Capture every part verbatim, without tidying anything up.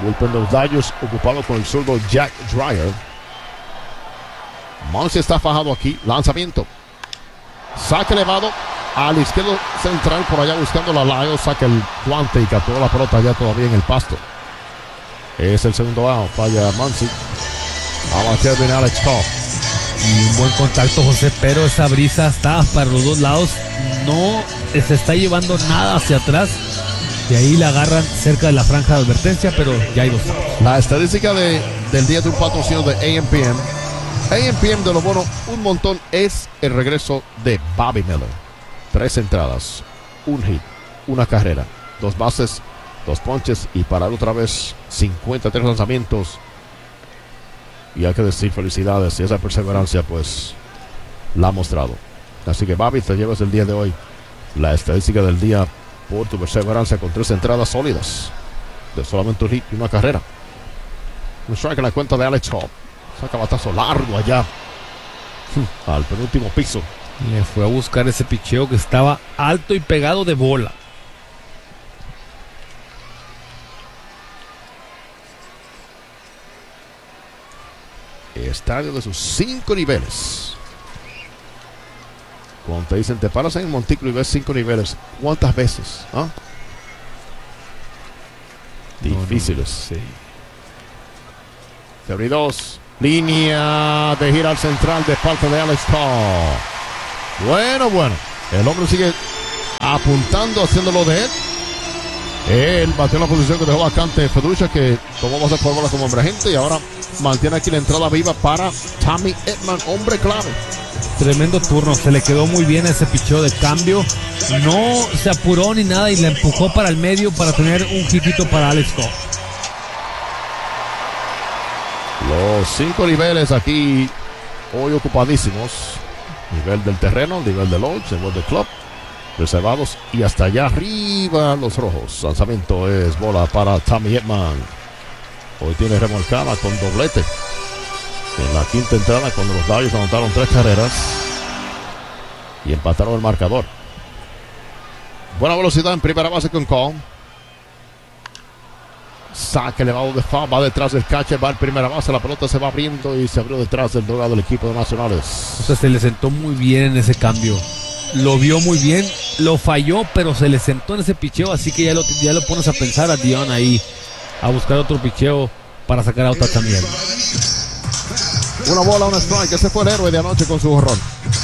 Bullpen de los Dodgers ocupado con el zurdo Jack Dreyer. Muncy está fajado aquí. Lanzamiento. Saque elevado al izquierdo central por allá buscando la Lyle. Saca el guante y capturó la pelota ya todavía en el pasto. Es el segundo out. Falla Muncy. A batear viene Alex Cobb. Y un buen contacto, José, pero esa brisa está para los dos lados. No se está llevando nada hacia atrás. Y ahí la agarran cerca de la franja de advertencia, pero ya hay dos outs. La estadística de, del día de un patrocinio de A M P M. A M P M de lo bueno, un montón, es el regreso de Bobby Miller. Tres entradas, un hit, una carrera, dos bases, dos ponches y parar otra vez cincuenta y tres lanzamientos. Y hay que decir felicidades, y esa perseverancia pues la ha mostrado. Así que Bobby, te llevas el día de hoy la estadística del día por tu perseverancia con tres entradas sólidas de solamente un hit y una carrera. Un strike en la cuenta de Alex Cobb. Saca batazo largo allá al penúltimo piso. Le fue a buscar ese picheo que estaba alto y pegado de bola. Estadio de sus cinco niveles. Cuando te dicen te paras en el montículo y ves cinco niveles, ¿cuántas veces? ¿Ah? Difíciles. No, no, sí. February dos. Línea de gira al central de parte de Alex Cobb. Bueno, bueno. El hombre sigue apuntando, haciéndolo de él. Él batió en la posición que dejó vacante Feducha, que tomó base por bola como hombre agente y ahora mantiene aquí la entrada viva para Tommy Edman, hombre clave. Tremendo turno, se le quedó muy bien ese picheo de cambio. No se apuró ni nada y le empujó para el medio para tener un hitito para Alex Cobb. Los cinco niveles aquí hoy ocupadísimos. Nivel del terreno, nivel del lodge, nivel del club, reservados y hasta allá arriba los rojos. Lanzamiento es bola para Tommy Edman. Hoy tiene remolcada con doblete en la quinta entrada cuando los Dodgers anotaron tres carreras y empataron el marcador. Buena velocidad en primera base con Cobb. Saque elevado de foul, va detrás del catcher, va en primera base, la pelota se va abriendo y se abrió detrás del dogado del equipo de Nacionales. O sea, se le sentó muy bien en ese cambio. Lo vio muy bien, lo falló, pero se le sentó en ese picheo, así que ya lo, ya lo pones a pensar a Dion ahí, a buscar otro picheo para sacar a otra también. Una bola, una strike, ese fue el héroe de anoche con su jorrón.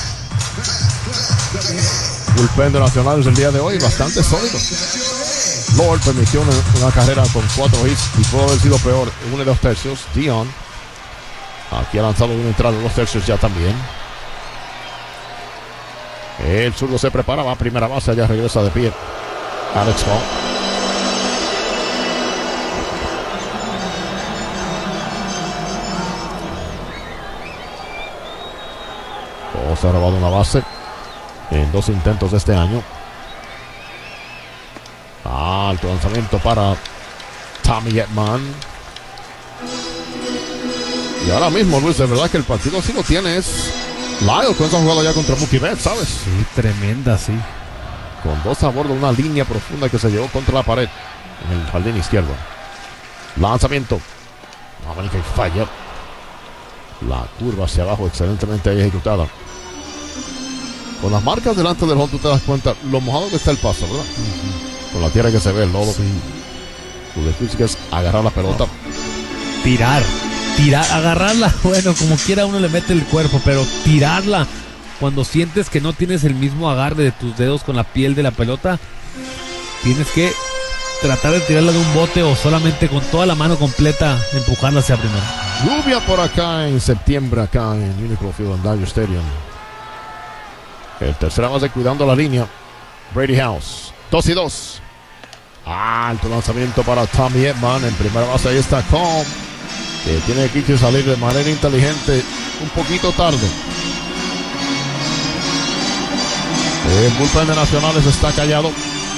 Bullpen de Nacionales el día de hoy, bastante sólido. Lord permitió una, una carrera con cuatro hits y pudo haber sido peor en uno de dos tercios. Dion aquí ha lanzado una entrada de dos tercios ya también. El zurdo se prepara, va a primera base, allá regresa de pie Alex Cobb. Cobb se ha robado una base en dos intentos de este año. Alto lanzamiento para Tommy Edman. Y ahora mismo, Luis, de verdad que el partido así lo tiene. Es Lyle con esa jugada ya contra Mookie Betts, ¿sabes? Sí, tremenda, sí. Con dos a bordo, una línea profunda que se llevó contra la pared en el jardín izquierdo. Lanzamiento. América y falla. La curva hacia abajo, excelentemente ahí ejecutada. Con las marcas delante del home, tú te das cuenta lo mojado que está el paso, ¿verdad? Uh-huh. Con la tierra que se ve, el lodo. Sí. Lo difícil que es agarrar la pelota. Oh. Tirar. Tirar, agarrarla, bueno, como quiera uno le mete el cuerpo, pero tirarla cuando sientes que no tienes el mismo agarre de tus dedos con la piel de la pelota, tienes que tratar de tirarla de un bote o solamente con toda la mano completa empujarla hacia primera. Lluvia por acá en septiembre, acá en Unicron Field and Dodger Stadium. El tercera base cuidando la línea, Brady House. Dos y dos. Alto lanzamiento para Tommy Edman. En primera base ahí está Cobb, que tiene que salir de manera inteligente un poquito tarde. El bullpen de Nacionales está callado.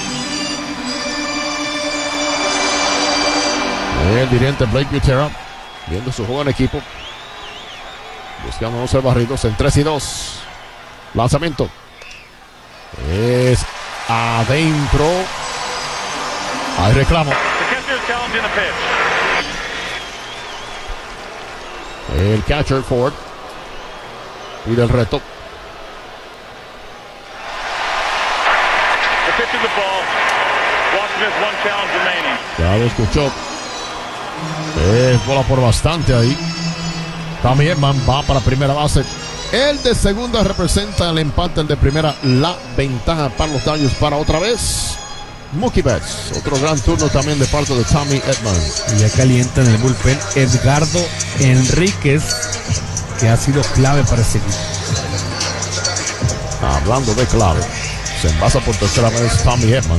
El dirigente Blake Butera viendo su juego en equipo, buscando no ser barridos en tres y dos. Lanzamiento es adentro. Hay reclamo. El catcher Ford pide el reto. Ya lo escuchó. Es bola por bastante ahí. Tommy Edman va para primera base. El de segunda representa el empate, el de primera la ventaja para los Dodgers para otra vez Mookie Betts. Otro gran turno también de parte de Tommy Edman. Y ya calienta en el bullpen Edgardo Enríquez, que ha sido clave para este equipo. Hablando de clave, se envasa por tercera vez Tommy Edman,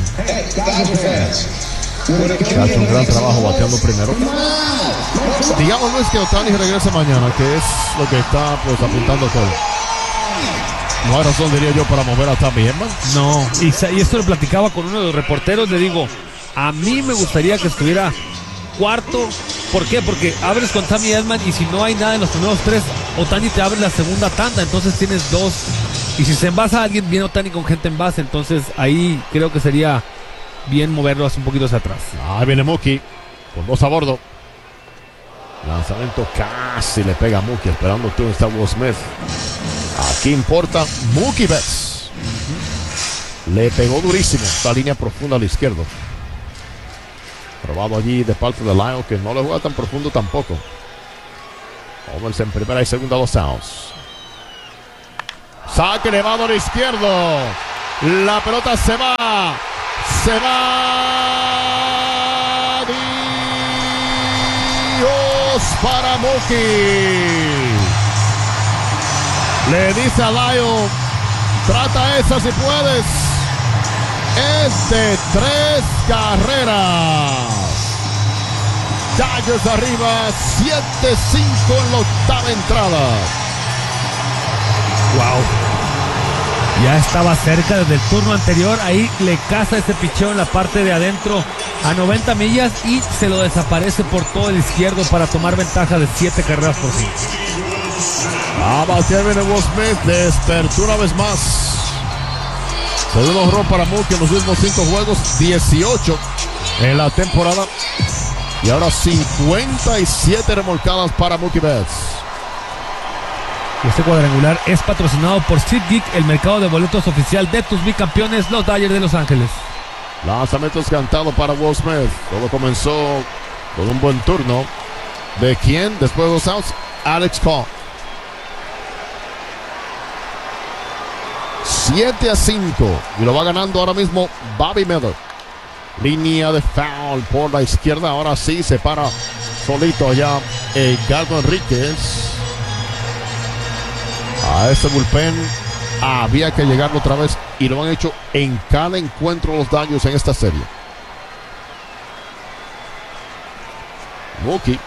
que ha hecho un gran trabajo bateando primero. Digamos, no es que Ohtani regrese mañana, que es lo que está pues apuntando todo. No hay razón, diría yo, para mover a Tommy Edman. No, y, y esto lo platicaba con uno de los reporteros. Le digo, a mí me gustaría que estuviera cuarto. ¿Por qué? Porque abres con Tommy Edman y si no hay nada en los primeros tres, Ohtani te abre la segunda tanda, entonces tienes dos. Y si se envasa a alguien, viene Ohtani con gente en base, entonces ahí creo que sería bien moverlo hacia un poquito hacia atrás. Ahí viene Mookie con dos a bordo. Lanzamiento casi le pega a Mookie, esperando tú está Will Smith. Aquí importa Mookie Betts. Le pegó durísimo esta línea profunda a la izquierda. Probado allí de parte de Lyle, que no le juega tan profundo tampoco. Overs en primera y segunda, dos outs. Saque elevado a la izquierda. La pelota se va. Se va. Dios para Mookie. Le dice a Lyle, trata esa si puedes. Es de tres carreras. Dodgers arriba, siete cinco en la octava entrada. Wow. Ya estaba cerca desde el turno anterior. Ahí le caza ese picheo en la parte de adentro a noventa millas y se lo desaparece por todo el izquierdo para tomar ventaja de siete carreras por cinco. A batear viene Will Smith, despertó una vez más. Segundo honrón para Mookie en los últimos cinco juegos, dieciocho en la temporada. Y ahora cincuenta y siete remolcadas para Mookie Betts. Este cuadrangular es patrocinado por SeatGeek, el mercado de boletos oficial de tus bicampeones, los Dodgers de Los Ángeles. Lanzamiento cantado para Will Smith. Todo comenzó con un buen turno. ¿De quién? Después de los outs, Alex Cobb. siete a cinco. Y lo va ganando ahora mismo Bobby Miller. Línea de foul por la izquierda. Ahora sí se para solito allá Edgardo Enríquez. A ese bullpen había que llegarlo otra vez. Y lo han hecho en cada encuentro los Dodgers en esta serie. Mookie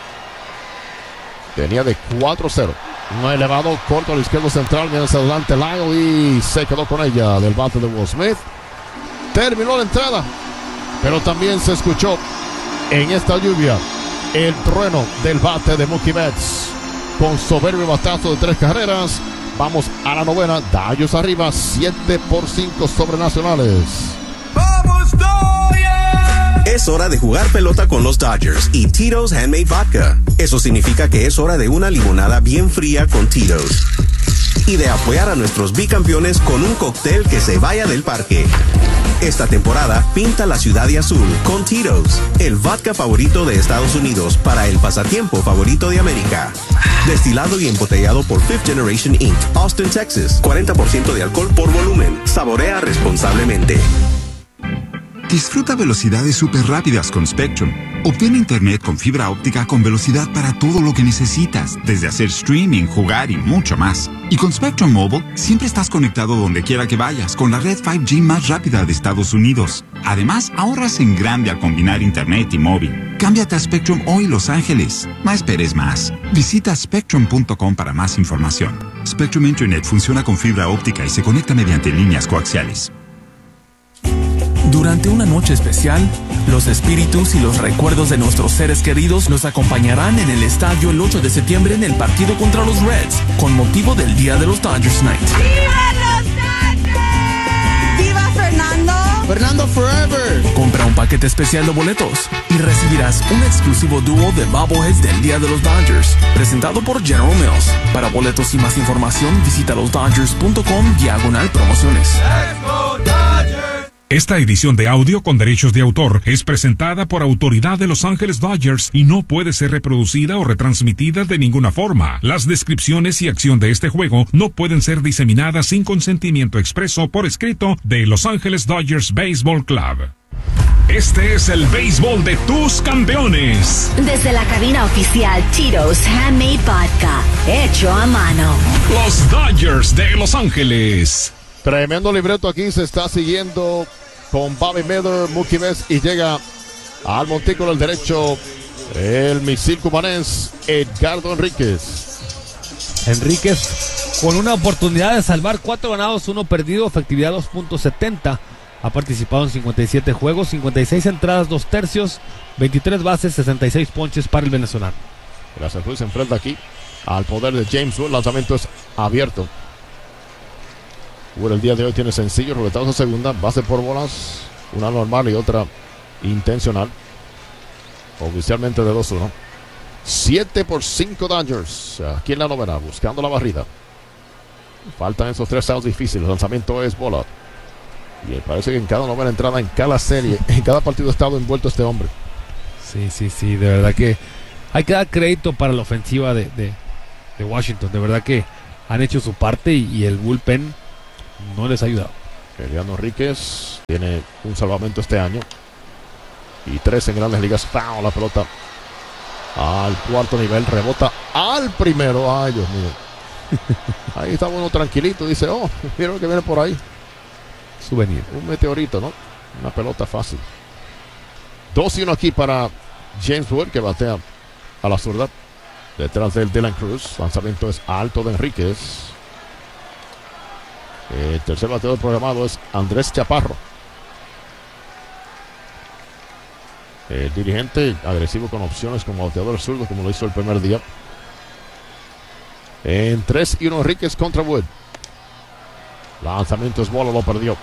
tenía de cuatro cero. Un elevado corto al izquierdo central. Viene hacia adelante Lyle y se quedó con ella del bate de Will Smith. Terminó la entrada, pero también se escuchó en esta lluvia el trueno del bate de Mookie Betts. Con soberbio batazo de tres carreras. Vamos a la novena. Dodgers arriba, siete por cinco sobre Nacionales. ¡Vamos, Dodgers! Es hora de jugar pelota con los Dodgers y Tito's Handmade Vodka. Eso significa que es hora de una limonada bien fría con Tito's. Y de apoyar a nuestros bicampeones con un cóctel que se vaya del parque. Esta temporada, pinta la ciudad de azul con Tito's, el vodka favorito de Estados Unidos para el pasatiempo favorito de América. Destilado y embotellado por Fifth Generation incorporated, Austin, Texas. cuarenta por ciento de alcohol por volumen. Saborea responsablemente. Disfruta velocidades súper rápidas con Spectrum. Obtén internet con fibra óptica con velocidad para todo lo que necesitas, desde hacer streaming, jugar y mucho más. Y con Spectrum Mobile, siempre estás conectado donde quiera que vayas, con la red cinco G más rápida de Estados Unidos. Además, ahorras en grande al combinar internet y móvil. Cámbiate a Spectrum hoy, Los Ángeles. No esperes más. Visita spectrum punto com para más información. Spectrum Internet funciona con fibra óptica y se conecta mediante líneas coaxiales. Durante una noche especial, los espíritus y los recuerdos de nuestros seres queridos nos acompañarán en el estadio el ocho de septiembre en el partido contra los Reds, con motivo del Día de los Dodgers Night. ¡Viva los Dodgers! ¡Viva Fernando! Fernando Forever. Compra un paquete especial de boletos y recibirás un exclusivo dúo de bobbleheads del Día de los Dodgers, presentado por General Mills. Para boletos y más información, visita los dodgers punto com diagonal promociones. Esta edición de audio con derechos de autor es presentada por Autoridad de Los Ángeles Dodgers y no puede ser reproducida o retransmitida de ninguna forma. Las descripciones y acción de este juego no pueden ser diseminadas sin consentimiento expreso por escrito de Los Ángeles Dodgers Baseball Club. Este es el béisbol de tus campeones. Desde la cabina oficial Tito's Handmade Vodka, hecho a mano. Los Dodgers de Los Ángeles. Tremendo libreto aquí se está siguiendo con Bobby Miller, Mookie Betts, y llega al montículo el derecho el misil cubanés Edgardo Enríquez. Enríquez con una oportunidad de salvar cuatro ganados, uno perdido, efectividad dos punto setenta. Ha participado en cincuenta y siete juegos, cincuenta y seis entradas, dos tercios, veintitrés bases, sesenta y seis ponches para el venezolano. Gracias, Luis. Se enfrenta aquí al poder de James Wood. El lanzamiento es abierto. Wood el día de hoy tiene sencillo, roletados a segunda, base por bolas, una normal y otra intencional. Oficialmente de dos uno. siete por cinco Dodgers. Aquí en la novena, buscando la barrida. Faltan esos tres outs difíciles. El lanzamiento es bola. Y parece que en cada novena entrada, en cada serie, en cada partido ha estado envuelto este hombre. Sí, sí, sí. De verdad que hay que dar crédito para la ofensiva de, de, de Washington. De verdad que han hecho su parte y, y el bullpen no les ha ayudado. Edgardo Enríquez tiene un salvamento este año y tres en Grandes Ligas. ¡Pau! La pelota al cuarto nivel, rebota al primero. Ay, Dios mío. Ahí está uno tranquilito, dice, oh, mira lo que viene por ahí. Souvenir. Un meteorito, ¿no? Una pelota fácil. dos y uno aquí para James Wood, que batea a la zurda. Detrás del Dylan Cruz. Lanzamiento es alto de Enríquez. El tercer bateador programado es Andrés Chaparro. El dirigente agresivo con opciones como bateador zurdo, como lo hizo el primer día. En tres y uno Enríquez contra Wood. Lanzamiento es bola, lo perdió.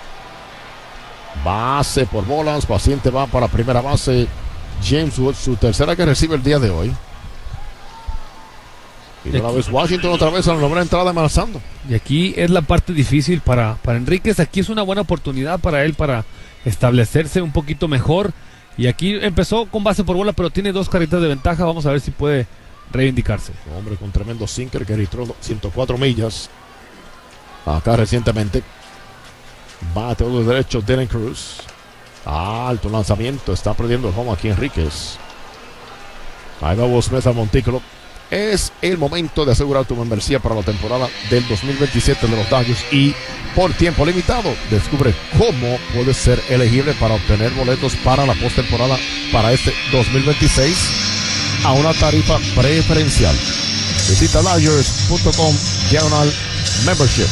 Base por bolas, paciente va para primera base. James Wood, su tercera que recibe el día de hoy. Y una vez Washington otra vez a la novena entrada amenazando. Y aquí es la parte difícil para, para Enríquez. Aquí es una buena oportunidad para él para establecerse un poquito mejor. Y aquí empezó con base por bola, pero tiene dos carritas de ventaja. Vamos a ver si puede reivindicarse. Un hombre con tremendo sinker que registró ciento cuatro millas acá recientemente. Bate los derechos Dylan Cruz. Alto lanzamiento. Está perdiendo el home aquí Enríquez. Ahí va Will Smith al montículo. Es el momento de asegurar tu membresía para la temporada del dos mil veintisiete de los Dodgers y por tiempo limitado. Descubre cómo puedes ser elegible para obtener boletos para la postemporada para este dos mil veintiséis a una tarifa preferencial. Visita dodgers punto com diagonal membership.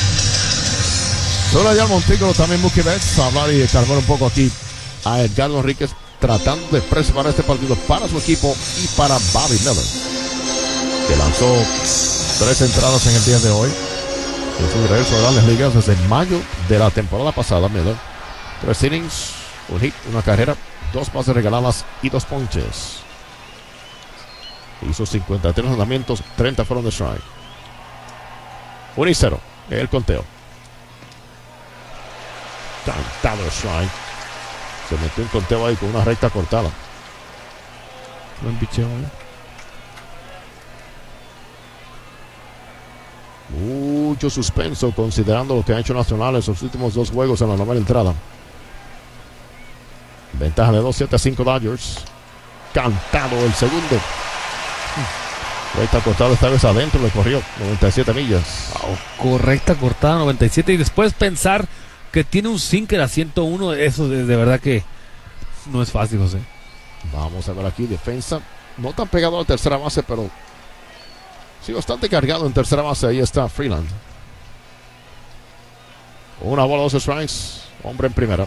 Solo allá al montículo también Mookie Betts a hablar y descargar un poco aquí a Edgardo Enríquez, tratando de preservar este partido para su equipo y para Bobby Miller, que lanzó tres entradas en el día de hoy en su regreso a Grandes Ligas desde mayo de la temporada pasada. Miller, tres innings, un hit, una carrera, dos bases regaladas y dos ponches. Hizo cincuenta y tres lanzamientos, treinta fueron de strike. uno y cero, el conteo. Cantado strike. Se metió un conteo ahí con una recta cortada. Buen picheo, ¿eh? Mucho suspenso considerando lo que han hecho Nacionales en sus últimos dos juegos en la novena entrada. Ventaja de dos siete a cinco Dodgers. Cantado el segundo. Recta cortada esta vez adentro, le corrió noventa y siete millas. Wow, correcta cortada noventa y siete y después pensar que tiene un sinker a ciento uno, eso de, de verdad que no es fácil, José. Vamos a ver aquí defensa, no tan pegado a la tercera base, pero sí bastante cargado en tercera base. Ahí está Freeland. Una bola, dos strikes, hombre en primera.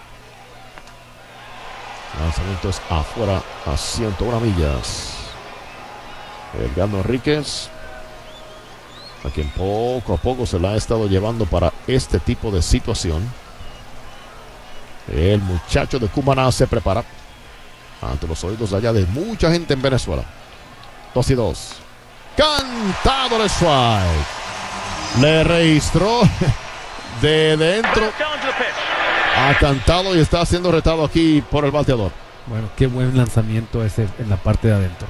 Lanzamiento es afuera a ciento uno millas. Edgardo Enríquez, a quien poco a poco se la ha estado llevando para este tipo de situación. El muchacho de Cumaná se prepara ante los oídos allá de mucha gente en Venezuela. Dos y dos. Cantado el strike. Le registró de dentro. Ha cantado y está siendo retado aquí por el bateador. Bueno, qué buen lanzamiento ese en la parte de adentro.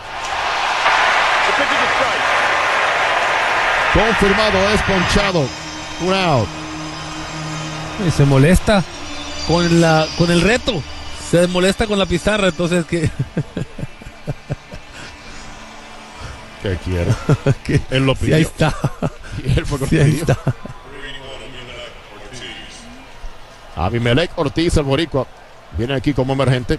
Confirmado, es ponchado. Un out. Y se molesta con la con el reto. Se molesta con la pizarra, entonces que ¿Qué quiere? que Él lo sí, pidió. ahí está. Y él fue que lo Sí, ahí pidió. está. Abimelec Ortiz, el boricua, viene aquí como emergente.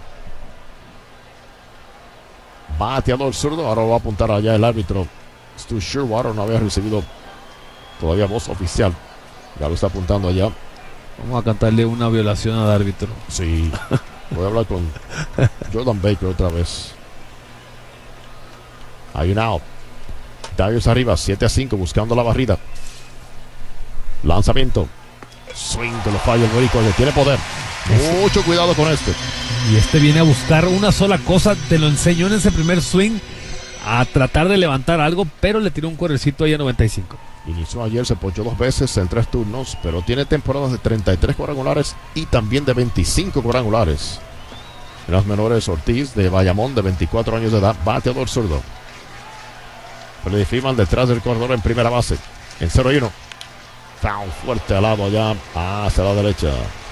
Bateador zurdo. Ahora va a apuntar allá el árbitro. Stu Sherwater no había recibido todavía voz oficial. Ya lo está apuntando allá. Vamos a cantarle una violación al árbitro. Sí. Voy a hablar con Jordan Baker otra vez. Hay un out. Darius arriba, siete a cinco, buscando la barrida. Lanzamiento. Swing que lo falla el boricua, que tiene poder. Mucho cuidado con este. Y este viene a buscar una sola cosa. Te lo enseñó en ese primer swing. A tratar de levantar algo, pero le tiró un cuerrecito ahí a noventa y cinco. Inició ayer, se ponchó dos veces en tres turnos, pero tiene temporadas de treinta y tres cuadrangulares y también de veinticinco cuadrangulares. En las menores, Ortiz de Bayamón, de veinticuatro años de edad, bateador zurdo. Freddy Freeman detrás del corredor en primera base. En cero y uno. Foul fuerte al lado allá hacia la derecha.